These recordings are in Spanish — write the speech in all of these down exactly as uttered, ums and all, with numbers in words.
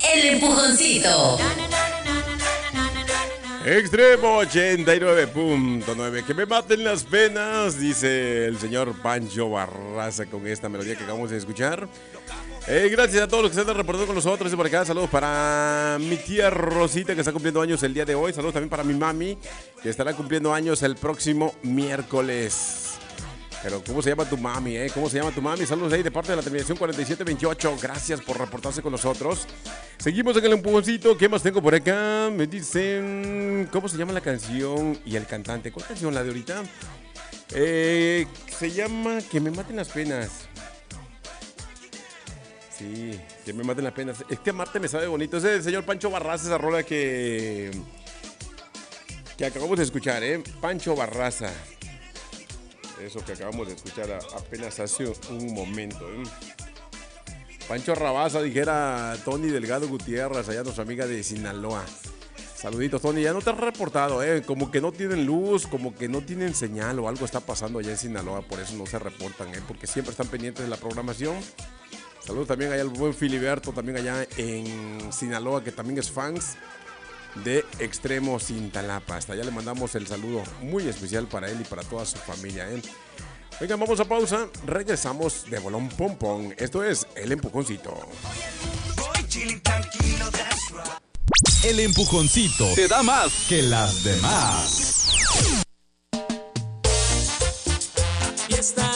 El Empujoncito. Extremo ochenta y nueve punto nueve. Que me maten las penas, dice el señor Pancho Barraza con esta melodía que acabamos de escuchar. Eh, gracias a todos los que se han reportado con nosotros. Y por acá, saludos para mi tía Rosita, que está cumpliendo años el día de hoy. Saludos también para mi mami, que estará cumpliendo años el próximo miércoles. Pero, ¿cómo se llama tu mami, eh? ¿Cómo se llama tu mami? Saludos ahí de parte de la terminación cuarenta y siete veintiocho. Gracias por reportarse con nosotros. Seguimos en el empujoncito. ¿Qué más tengo por acá? Me dicen... ¿Cómo se llama la canción y el cantante? ¿Cuál canción? ¿La de ahorita? Eh, se llama Que me maten las penas. Sí, que me maten las penas. Es que Marte me sabe bonito. Ese es el señor Pancho Barraza, esa rola que... Que acabamos de escuchar, ¿eh? Pancho Barraza. Eso que acabamos de escuchar apenas hace un momento, ¿eh? Pancho Rabaza, dijera Tony Delgado Gutiérrez, allá nuestra amiga de Sinaloa. Saluditos, Tony. Ya no te has reportado, ¿eh? Como que no tienen luz, como que no tienen señal o algo está pasando allá en Sinaloa, por eso no se reportan, ¿eh? Porque siempre están pendientes de la programación. Saludos también allá al buen Filiberto, también allá en Sinaloa, que también es fans de Extremo Cintalapa. Hasta allá le mandamos el saludo muy especial para él y para toda su familia, ¿eh? Venga, vamos a pausa. Regresamos de bolón pom pom. Esto es El Empujoncito. El Empujoncito te da más que las demás. Fiesta.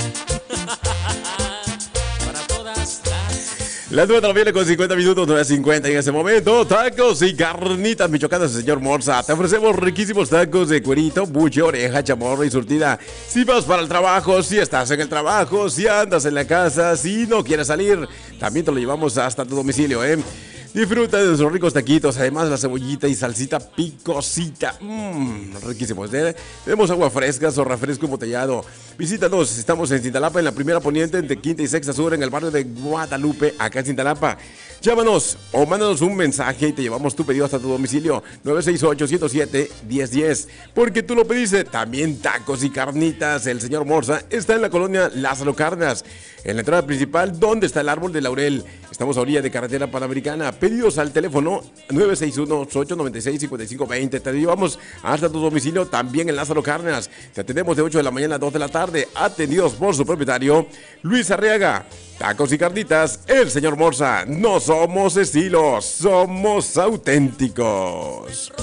Las nueve de la mañana con cincuenta minutos, nueve cincuenta en ese momento. Tacos y carnitas michoacanas, señor Morza. Te ofrecemos riquísimos tacos de cuerito, buche, oreja, chamorro y surtida. Si vas para el trabajo, si estás en el trabajo, si andas en la casa, si no quieres salir, también te lo llevamos hasta tu domicilio, ¿eh? Disfruta de nuestros ricos taquitos, además la cebollita y salsita picosita. Mmm, riquísimos. ¿eh? Tenemos agua fresca o refresco embotellado. Visítanos, estamos en Cintalapa, en la primera poniente, entre Quinta y Sexta Sur, en el barrio de Guadalupe, acá en Cintalapa. Llámanos o mándanos un mensaje y te llevamos tu pedido hasta tu domicilio. nueve seis ocho, uno cero siete, uno cero uno cero. Porque tú lo pediste. También tacos y carnitas. El señor Morza está en la colonia Lázaro Cárdenas, en la entrada principal, donde está el árbol de laurel. Estamos a orilla de carretera panamericana. Pedidos al teléfono nueve seis uno, ocho nueve seis, cinco cinco dos cero. Te llevamos hasta tu domicilio también en Lázaro Cárdenas. Te atendemos de ocho de la mañana a dos de la tarde. Atendidos por su propietario, Luis Arriaga. Tacos y carnitas, el señor Morza. No somos estilos, somos auténticos.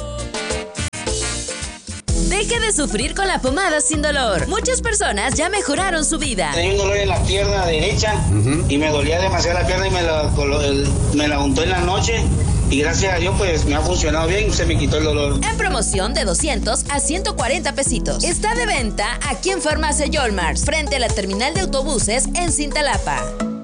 Deje de sufrir con la pomada sin dolor. Muchas personas ya mejoraron su vida. Tenía un dolor en la pierna derecha uh-huh. y me dolía demasiado la pierna y me la, me la untó en la noche. Y gracias a Dios pues me ha funcionado bien y se me quitó el dolor. En promoción de doscientos a ciento cuarenta pesitos. Está de venta aquí en Farmacia Yolmars, frente a la terminal de autobuses en Cintalapa.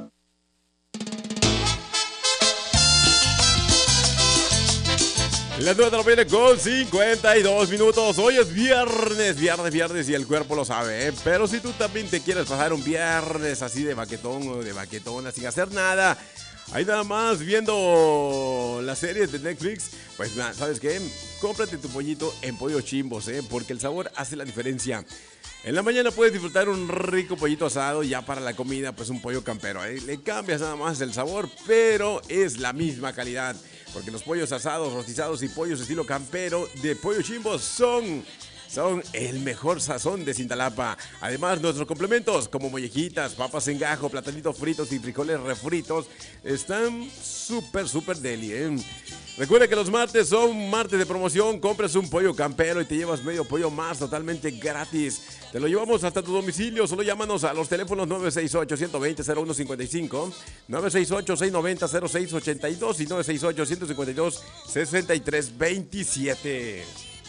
Las nueve de la mañana con cincuenta y dos minutos. Hoy es viernes, viernes, viernes y el cuerpo lo sabe, ¿eh? Pero si tú también te quieres pasar un viernes así de baquetón o de baquetona sin hacer nada, ahí nada más viendo las series de Netflix, pues ¿sabes qué? Cómprate tu pollito en Pollo Chimbos, ¿eh? Porque el sabor hace la diferencia. En la mañana puedes disfrutar un rico pollito asado, ya para la comida pues un pollo campero, ¿eh? Le cambias nada más el sabor, pero es la misma calidad. Porque los pollos asados, rostizados y pollos estilo campero de Pollo Chimbos son, son el mejor sazón de Cintalapa. Además, nuestros complementos como mollejitas, papas en gajo, platanitos fritos y frijoles refritos están súper, súper deli, ¿eh? Recuerda que los martes son martes de promoción. Compras un pollo campero y te llevas medio pollo más totalmente gratis. Te lo llevamos hasta tu domicilio. Solo llámanos a los teléfonos nueve seis ocho, uno dos cero, cero uno cinco cinco, nueve seis ocho, seis nueve cero, cero seis ocho dos y nueve seis ocho, uno cinco dos, seis tres dos siete.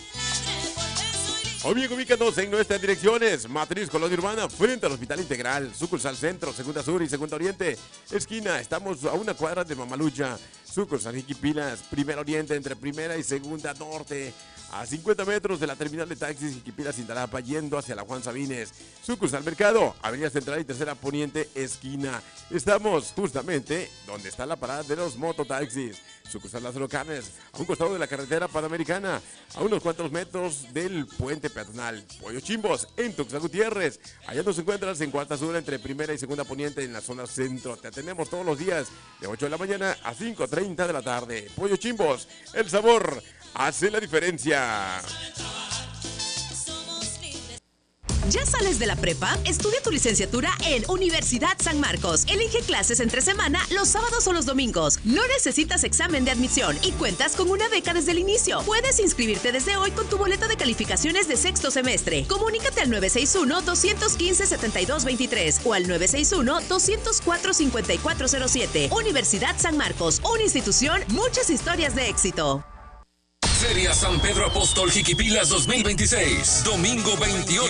Amigo, ubícanos en nuestras direcciones: Matriz Colonia Urbana, frente al Hospital Integral, sucursal Centro, Segunda Sur y Segunda Oriente, esquina, estamos a una cuadra de Mamalucha, sucursal Jiquipilas, Primer Oriente, entre Primera y Segunda Norte, a cincuenta metros de la terminal de taxis Jiquipilas Cintalapa, yendo hacia la Juan Sabines, sucursal Mercado, Avenida Central y Tercera Poniente, esquina. Estamos justamente donde está la parada de los mototaxis. Sucursal Lázaro Cárdenas, a un costado de la carretera panamericana, a unos cuantos metros del puente peatonal. Pollo Chimbos, en Tuxtla Gutiérrez. Allá nos encuentras en Cuarta Sur, entre Primera y Segunda Poniente, en la zona centro. Te atendemos todos los días, de ocho de la mañana a cinco treinta treinta de la tarde. Pollo Chimbos, el sabor hace la diferencia. ¿Ya sales de la prepa? Estudia tu licenciatura en Universidad San Marcos. Elige clases entre semana los sábados o los domingos. No necesitas examen de admisión y cuentas con una beca desde el inicio. Puedes inscribirte desde hoy con tu boleto de calificaciones de sexto semestre. Comunícate al nueve seis uno, dos uno cinco, siete dos dos tres o al nueve seis uno, dos cero cuatro, cinco cuatro cero siete. Universidad San Marcos, una institución, muchas historias de éxito. Feria San Pedro Apóstol Jiquipilas dos mil veintiséis, domingo veintiocho.